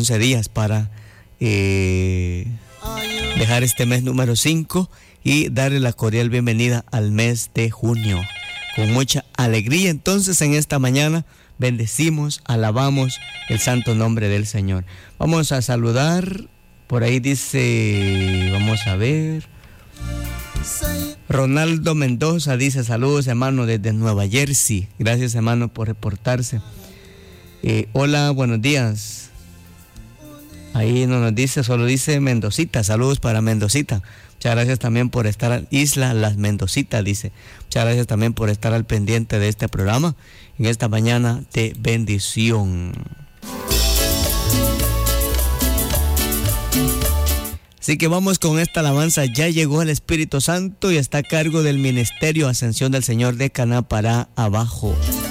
11 días para dejar este mes número 5 y darle la cordial bienvenida al mes de junio. Con mucha alegría, entonces, en esta mañana bendecimos, alabamos el santo nombre del Señor. Vamos a saludar, por ahí dice, vamos a ver, Ronaldo Mendoza dice: saludos, hermano, desde Nueva Jersey. Gracias, hermano, por reportarse. Hola, buenos días. Ahí no nos dice, solo dice Mendocita. Saludos para Mendocita. Muchas gracias también por estar, Isla Las Mendocitas, dice. Muchas gracias también por estar al pendiente de este programa en esta mañana de bendición. Así que vamos con esta alabanza. Ya llegó el Espíritu Santo y está a cargo del Ministerio Ascensión del Señor de Caná para Abajo.